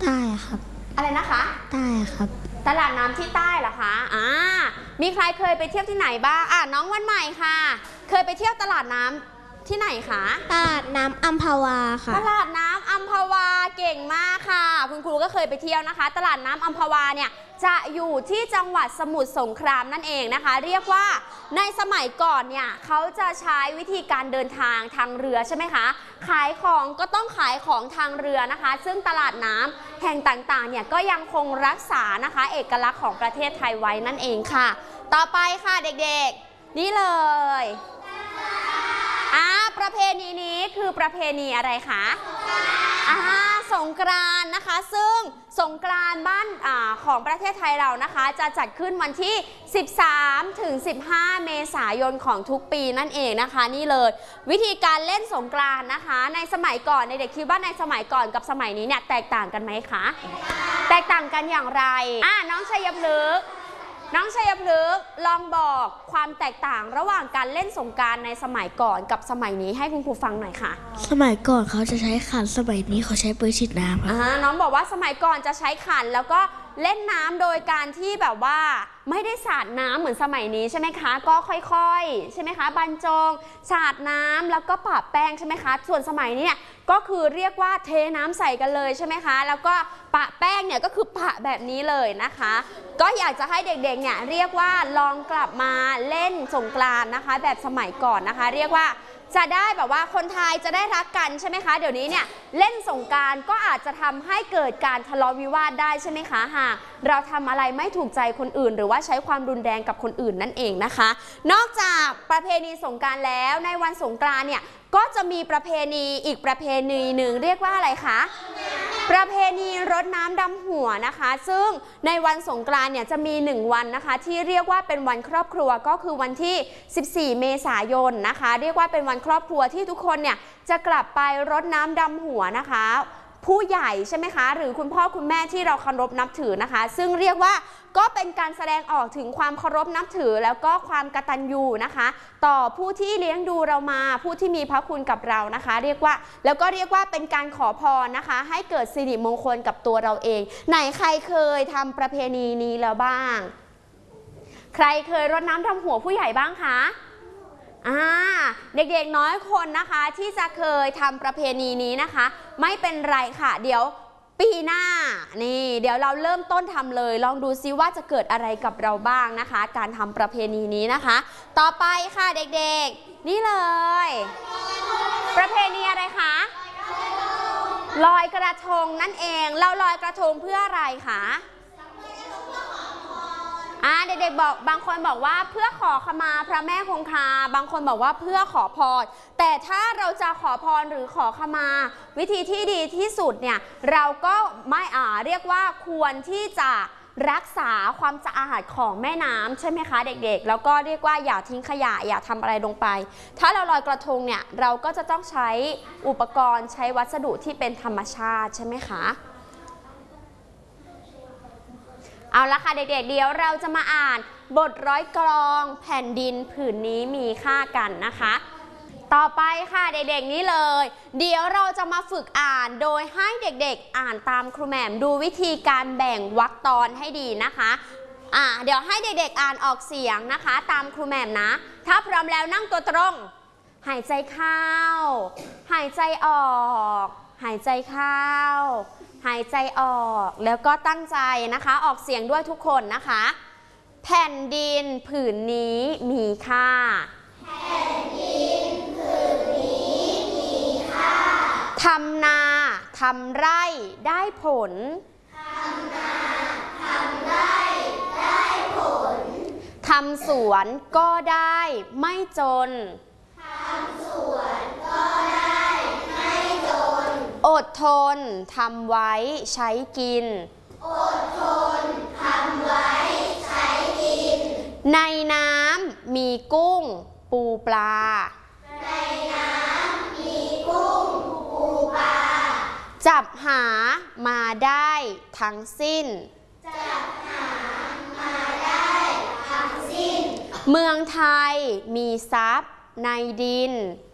ต้ครับอะไรนะคะใต้ครับตลาดน้ำที่ใต้เหรอคะมีใครเคยไปเที่ยวที่ไหนบ้างน้องวันใหม่ค่ะเคยไปเที่ยวตลาดน้ำที่ไหนคะตลาดน้ำอัมพวาค่ะตลาดน้ำอัมพวาเก่งมากค่ะคุณครูก็เคยไปเที่ยวนะคะตลาดน้ำอัมพวาเนี่ยจะอยู่ที่จังหวัดสมุทรสงครามนั่นเองนะคะเรียกว่าในสมัยก่อนเนี่ยเขาจะใช้วิธีการเดินทางทางเรือใช่ไหมคะขายของก็ต้องขายของทางเรือนะคะซึ่งตลาดน้ำแห่งต่างๆเนี่ยก็ยังคงรักษานะคะเอกลักษณ์ของประเทศไทยไว้นั่นเองค่ะต่อไปค่ะเด็กๆนี่เลยประเพณีนี้คือประเพณีอะไรคะสงกรานต์นะคะซึ่งสงกรานต์บ้านของประเทศไทยเรานะคะจะจัดขึ้นวันที่13 ถึง 15 เมษายนของทุกปีนั่นเองนะคะนี่เลยวิธีการเล่นสงกรานต์นะคะในสมัยก่อนในเด็กคิดว่าในสมัยก่อนกับสมัยนี้เนี่ยแตกต่างกันไหมคะแตกต่างกันอย่างไรน้องชัยพฤกษ์ลองบอกความแตกต่างระหว่างการเล่นสงกรานต์ในสมัยก่อนกับสมัยนี้ให้คุณครูฟังหน่อยค่ะสมัยก่อนเขาจะใช้ขันสมัยนี้เขาใช้ปืนฉีดน้ำน้องบอกว่าสมัยก่อนจะใช้ขันแล้วก็เล่นน้ำโดยการที่แบบว่าไม่ได้สาดน้ำเหมือนสมัยนี้ใช่ไหมคะก็ค่อยๆใช่ไหมคะบรรจงสาดน้ำแล้วก็ปะแป้งใช่ไหมคะส่วนสมัยนี้เนี่ยก็คือเรียกว่าเทน้ำใส่กันเลยใช่ไหมคะแล้วก็ปะแป้งเนี่ยก็คือปะแบบนี้เลยนะคะก็อยากจะให้เด็กๆเนี่ยเรียกว่าลองกลับมาเล่นสงกรานต์นะคะแบบสมัยก่อนนะคะเรียกว่าจะได้แบบว่าคนไทยจะได้รักกันใช่ไหมคะเดี๋ยวนี้เนี่ยเล่นสงกรานต์ก็อาจจะทำให้เกิดการทะเลาะวิวาทได้ใช่ไหมคะหากเราทำอะไรไม่ถูกใจคนอื่นหรือว่าใช้ความรุนแรงกับคนอื่นนั่นเองนะคะนอกจากประเพณีสงกรานต์แล้วในวันสงกรานต์เนี่ยก็จะมีประเพณีอีกประเพณีหนึ่งเรียกว่าอะไรคะประเพณีรดน้ำดำหัวนะคะซึ่งในวันสงกรานต์เนี่ยจะมี1วันนะคะที่เรียกว่าเป็นวันครอบครัวก็คือวันที่14 เมษายนนะคะเรียกว่าเป็นวันครอบครัวที่ทุกคนเนี่ยจะกลับไปรดน้ำดำหัวนะคะผู้ใหญ่ใช่ไหมคะหรือคุณพ่อคุณแม่ที่เราเคารพนับถือนะคะซึ่งเรียกว่าก็เป็นการแสดงออกถึงความเคารพนับถือแล้วก็ความกตัญญูนะคะต่อผู้ที่เลี้ยงดูเรามาผู้ที่มีพระคุณกับเรานะคะเรียกว่าเป็นการขอพรนะคะให้เกิดสิริมงคลกับตัวเราเองไหนใครเคยทำประเพณีนี้แล้วบ้างใครเคยรดน้ำดำหัวผู้ใหญ่บ้างคะเด็กๆน้อยคนนะคะที่จะเคยทำประเพณีนี้นะคะไม่เป็นไรค่ะเดี๋ยวปีหน้านี่เดี๋ยวเราเริ่มต้นทำเลยลองดูซิว่าจะเกิดอะไรกับเราบ้างนะคะการทำประเพณีนี้นะคะต่อไปค่ะเด็กๆนี่เลยประเพณีอะไรคะลอยกระทงนั่นเองเราลอยกระทงเพื่ออะไรคะเด็กๆบอกบางคนบอกว่าเพื่อขอขมาพระแม่คงคาบางคนบอกว่าเพื่อขอพรแต่ถ้าเราจะขอพรหรือขอขมาวิธีที่ดีที่สุดเนี่ยเราก็ไม่เรียกว่าควรที่จะรักษาความสะอาดของแม่น้ำใช่ไหมคะเด็กๆแล้วก็เรียกว่าอย่าทิ้งขยะอย่าทำอะไรลงไปถ้าเราลอยกระทงเนี่ยเราก็จะต้องใช้อุปกรณ์ใช้วัสดุที่เป็นธรรมชาติใช่ไหมคะเอาละค่ะเด็กๆเดี๋ยวเราจะมาอ่านบทร้อยกลองแผ่นดินผืนนี้มีค่ากันนะคะต่อไปค่ะเด็กๆนี้เลยเดี๋ยวเราจะมาฝึกอ่านโดยให้เด็กๆอ่านตามครูแหม่มดูวิธีการแบ่งวรรคตอนให้ดีนะคะเดี๋ยวให้เด็กๆอ่านออกเสียงนะคะตามครูแหม่มนะถ้าพร้อมแล้วนั่งตัวตรงหายใจเข้าหายใจออกหายใจเข้าหายใจออกแล้วก็ตั้งใจนะคะออกเสียงด้วยทุกคนนะคะแผ่นดินผืนนี้มีค่าแผ่นดินผืนนี้มีค่าทำนาทำไร่ได้ผลทำนาทำไร่ได้ผลทำสวนก็ได้ไม่จนทำสวนก็ได้ไม่จนอดทนทำไว้ใช้กินอดทนทำไว้ใช้กินในน้ำมีกุ้งปูปลาในน้ำมีกุ้งปูปลาจับหามาได้ทั้งสิ้นจับหามาได้ทั้งสิ้นเมืองไทยมีทรัพย์ในดิน